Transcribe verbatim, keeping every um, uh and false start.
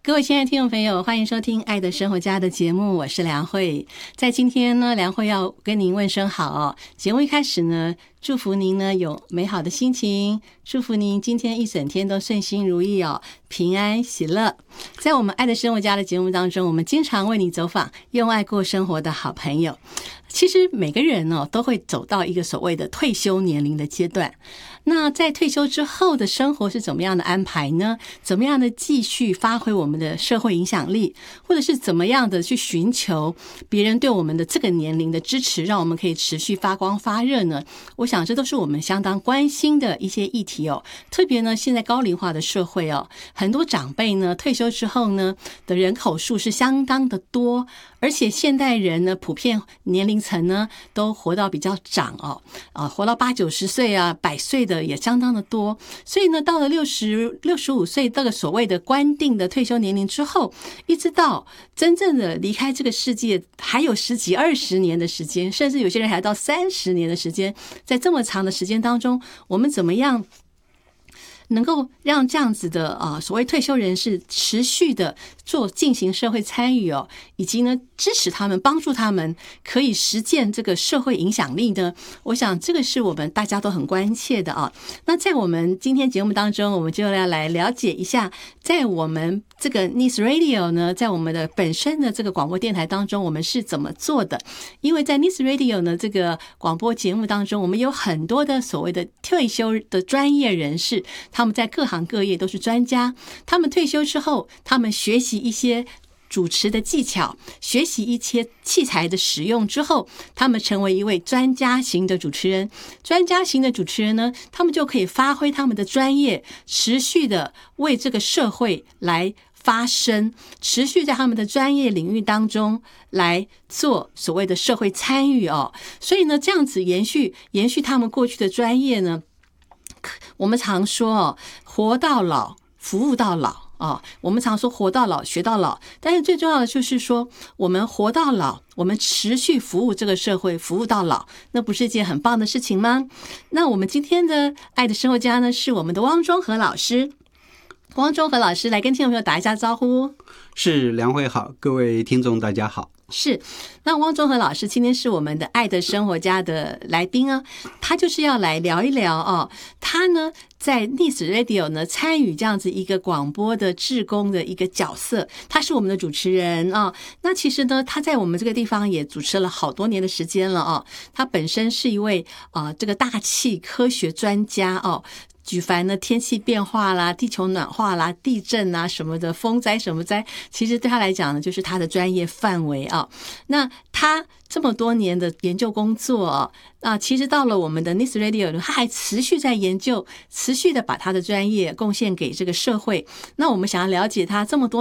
各位亲爱的听众朋友，欢迎收听《爱的生活家》的节目，我是梁慧。在今天呢，梁慧要跟您问声好哦。节目一开始呢，祝福您呢有美好的心情，祝福您今天一整天都顺心如意哦，平安喜乐。在我们《爱的生活家》的节目当中，我们经常为你走访用爱过生活的好朋友。其实每个人哦都会走到一个所谓的退休年龄的阶段。那在退休之后的生活是怎么样的安排呢？怎么样的继续发挥我们的社会影响力，或者是怎么样的去寻求别人对我们的这个年龄的支持，让我们可以持续发光发热呢？我想这都是我们相当关心的一些议题哦。特别呢，现在高龄化的社会哦，很多长辈呢退休之后呢的人口数是相当的多，而且现代人呢普遍年龄层呢都活到比较长哦，啊，活到八九十岁啊，百岁的也相当的多。所以呢，到了六十六十五岁这个所谓的官定的退休年龄之后，一直到真正的离开这个世界，还有十几二十年的时间，甚至有些人还到三十年的时间。在这么长的时间当中，我们怎么样能够让这样子的啊、呃、所谓退休人士持续的做进行社会参与哦，以及呢支持他们，帮助他们可以实践这个社会影响力呢？我想这个是我们大家都很关切的啊。那在我们今天节目当中，我们就要来了解一下，在我们这个 Nice Radio 呢，在我们的本身的这个广播电台当中，我们是怎么做的？因为在 Nice Radio 呢这个广播节目当中，我们有很多的所谓的退休的专业人士，他们在各行各业都是专家。他们退休之后，他们学习一些主持的技巧，学习一些器材的使用之后，他们成为一位专家型的主持人。专家型的主持人呢，他们就可以发挥他们的专业，持续的为这个社会来发声，持续在他们的专业领域当中来做所谓的社会参与哦。所以呢，这样子延续延续他们过去的专业呢，我们常说哦，活到老，服务到老。哦，我们常说活到老学到老，但是最重要的就是说，我们活到老，我们持续服务这个社会，服务到老，那不是一件很棒的事情吗？那我们今天的爱的生活家呢，是我们的汪中和老师。汪中和老师来跟听众朋友打一下招呼。 是，梁慧好，各位听众大家好。 是，那汪中和老师今天是我们的爱的生活家的来宾啊，他就是要来聊一聊哦，他呢在 Nice Radio 呢参与这样子一个广播的志工的一个角色，他是我们的主持人啊、哦。那其实呢，他在我们这个地方也主持了好多年的时间了哦。他本身是一位啊、呃、这个大气科学专家哦。举凡呢天气变化啦、地球暖化啦、地震啊什么的、风灾什么灾，其实对他来讲呢，就是他的专业范围啊。那他这么多年的研究工作啊，啊，其实到了我们的 Nice Radio， 他还持续在研究，持续的把他的专业贡献给这个社会。那我们想要了解他这么多